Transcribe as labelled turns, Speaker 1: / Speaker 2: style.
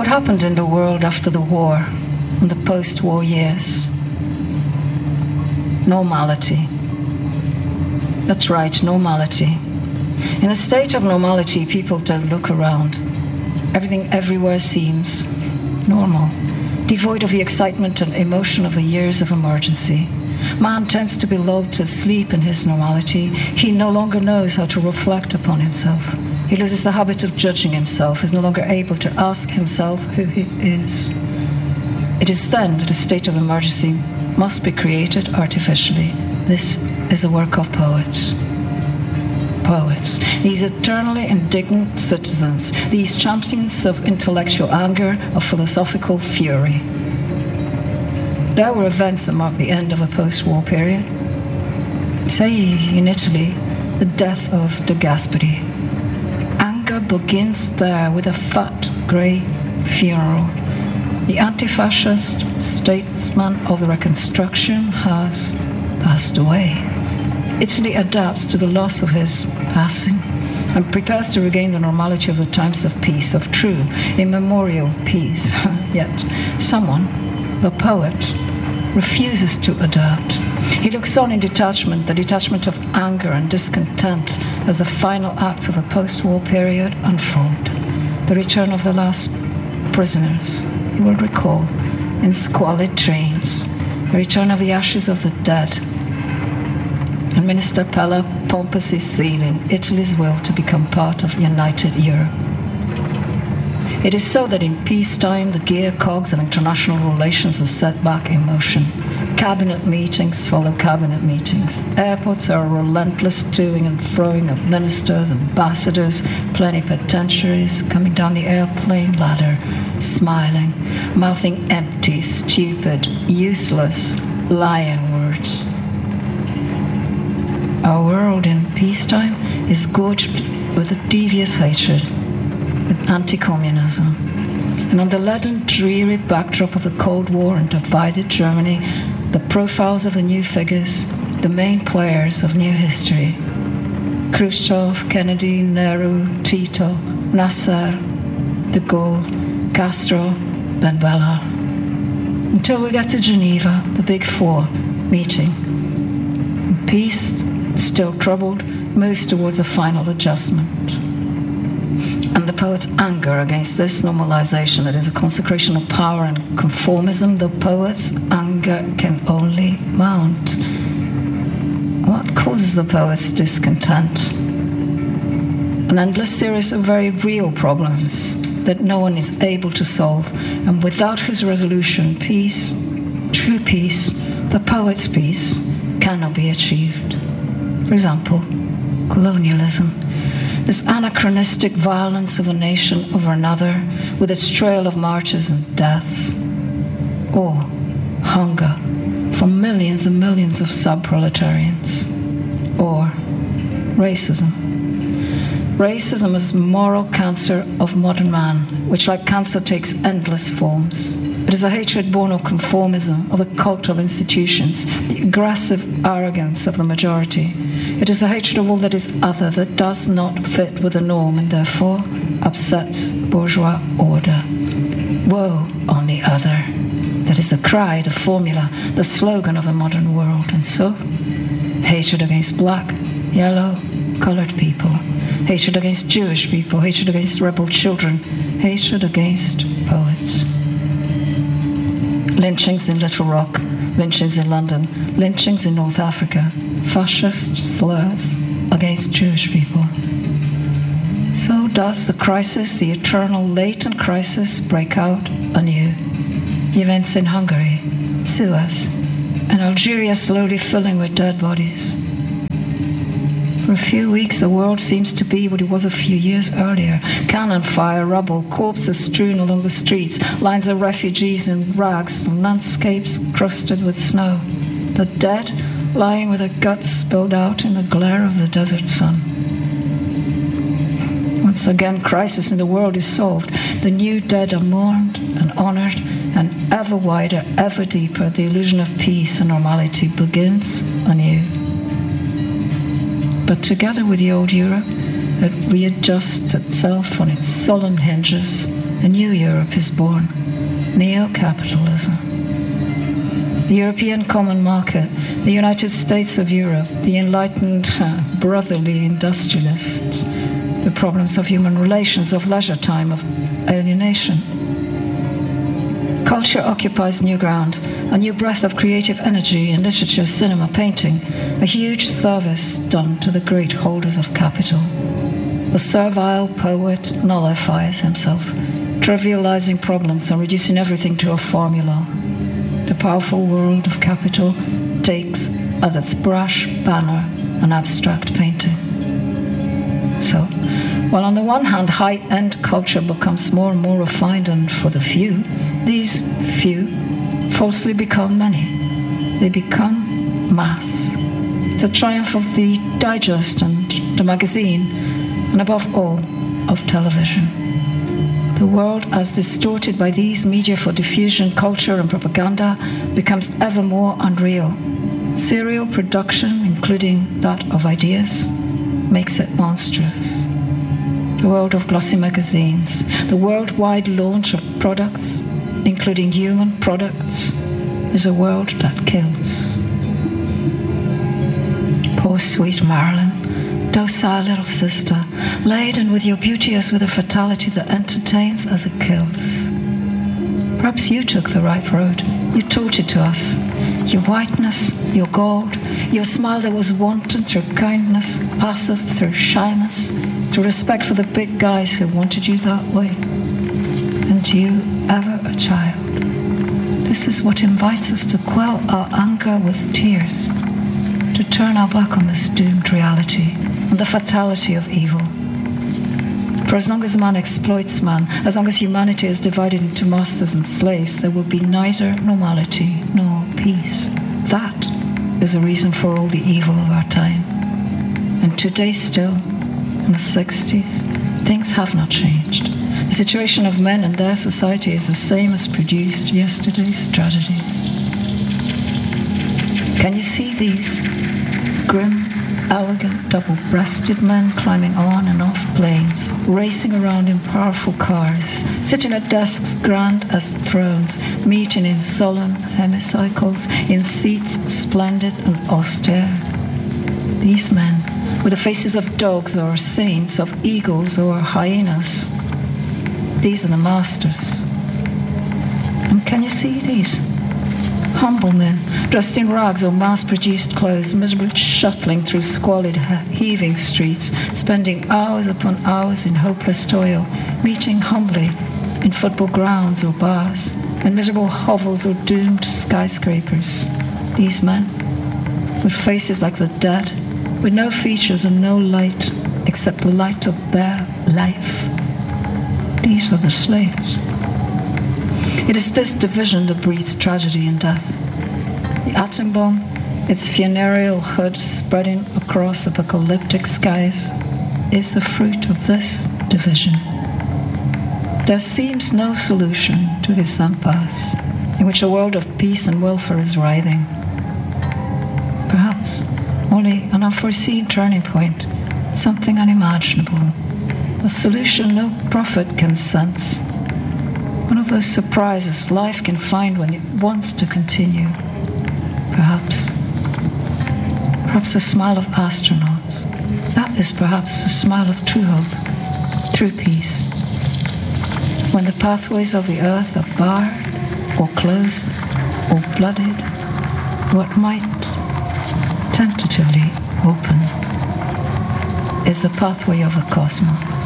Speaker 1: happened in the world after the war, in the post-war years? Normality. That's right, normality. In a state of normality, people don't look around. Everything everywhere seems normal, devoid of the excitement and emotion of the years of emergency. Man tends to be lulled to sleep in his normality. He no longer knows how to reflect upon himself. He loses the habit of judging himself, is no longer able to ask himself who he is. It is then that a state of emergency must be created artificially. This is the work of poets. Poets, these eternally indignant citizens, these champions of intellectual anger, of philosophical fury. There were events that marked the end of a post-war period. Say, in Italy, the death of De Gasperi. Anger begins there with a fat, grey funeral. The anti-fascist statesman of the Reconstruction has passed away. Italy adapts to the loss of his passing and prepares to regain the normality of the times of peace, of true, immemorial peace. Yet someone, the poet, refuses to adapt. He looks on in detachment, the detachment of anger and discontent as the final acts of the post-war period unfold. The return of the last prisoners, you will recall, in squalid trains, the return of the ashes of the dead, and Minister Pella pompously sealing Italy's will to become part of united Europe. It is so that in peacetime the gear cogs of international relations are set back in motion. Cabinet meetings follow cabinet meetings. Airports are a relentless toing and froing of ministers, ambassadors, plenipotentiaries coming down the airplane ladder, smiling, mouthing empty, stupid, useless, lying words. Our world in peacetime is gorged with a devious hatred, with anti-communism. And on the leaden, dreary backdrop of the Cold War and divided Germany, the profiles of the new figures, the main players of new history. Khrushchev, Kennedy, Nehru, Tito, Nasser, de Gaulle, Castro, Ben Bella. Until we get to Geneva, the Big Four meeting. Peace, still troubled, moves towards a final adjustment. And the poet's anger against this normalization, that is a consecration of power and conformism, the poet's anger can only mount. What causes the poet's discontent? An endless series of very real problems that no one is able to solve, and without whose resolution peace, true peace, the poet's peace, cannot be achieved. For example, colonialism. This anachronistic violence of a nation over another, with its trail of marches and deaths. Or hunger for millions and millions of sub-proletarians. Or racism. Racism is moral cancer of modern man, which like cancer takes endless forms. It is a hatred born of conformism, of the cult of institutions, the aggressive arrogance of the majority. It is a hatred of all that is other, that does not fit with the norm and therefore upsets bourgeois order. Woe on the other. That is the cry, the formula, the slogan of a modern world. And so, hatred against black, yellow, colored people. Hatred against Jewish people. Hatred against rebel children. Hatred against poets. Lynchings in Little Rock, lynchings in London, lynchings in North Africa, fascist slurs against Jewish people. So does the crisis, the eternal latent crisis, break out anew. The events in Hungary, Suez, and Algeria slowly filling with dead bodies. For a few weeks, the world seems to be what it was a few years earlier. Cannon fire, rubble, corpses strewn along the streets, lines of refugees in rags, and landscapes crusted with snow. The dead lying with their guts spilled out in the glare of the desert sun. Once again, crisis in the world is solved. The new dead are mourned and honored, and ever wider, ever deeper, the illusion of peace and normality begins anew. But together with the old Europe, it readjusts itself on its solemn hinges a new Europe is born, neo-capitalism. The European Common Market, the United States of Europe, the enlightened, brotherly industrialists, the problems of human relations, of leisure time, of alienation. Culture occupies new ground, a new breath of creative energy in literature, cinema, painting, a huge service done to the great holders of capital. The servile poet nullifies himself, trivializing problems and reducing everything to a formula. The powerful world of capital takes as its brush banner an abstract painting. So, while on the one hand high-end culture becomes more and more refined and for the few, these few falsely become many. They become mass. It's a triumph of the digest and the magazine, and above all, of television. The world, as distorted by these media for diffusion, culture and propaganda, becomes ever more unreal. Serial production, including that of ideas, makes it monstrous. The world of glossy magazines, the worldwide launch of products, including human products, is a world that kills. Poor sweet Marilyn, docile little sister, laden with your beauty as with a fatality that entertains as it kills. Perhaps you took the right road. You taught it to us. Your whiteness, your gold, your smile that was wanton through kindness, passive through shyness, through respect for the big guys who wanted you that way. And you, ever a child. This is what invites us to quell our anger with tears, to turn our back on this doomed reality and the fatality of evil. For as long as man exploits man, as long as humanity is divided into masters and slaves, there will be neither normality nor peace. That is the reason for all the evil of our time. And today still, in the 60s, things have not changed. The situation of men and their society is the same as produced yesterday's tragedies. Can you see these grim, elegant, double-breasted men climbing on and off planes, racing around in powerful cars, sitting at desks grand as thrones, meeting in solemn hemicycles, in seats splendid and austere? These men, with the faces of dogs or saints, of eagles or hyenas, these are the masters. And can you see these? Humble men, dressed in rags or mass-produced clothes, miserably shuttling through squalid, heaving streets, spending hours upon hours in hopeless toil, meeting humbly in football grounds or bars, in miserable hovels or doomed skyscrapers. These men, with faces like the dead, with no features and no light except the light of their life. These are the slaves. It is this division that breeds tragedy and death. The atom bomb, its funereal hood spreading across apocalyptic skies, is the fruit of this division. There seems no solution to this impasse in which a world of peace and welfare is writhing. Perhaps only an unforeseen turning point, something unimaginable, a solution no prophet can sense. One of those surprises life can find when it wants to continue. Perhaps the smile of astronauts. That is perhaps the smile of true hope, true peace. When the pathways of the earth are barred, or closed, or blooded, what might tentatively open is the pathway of the cosmos.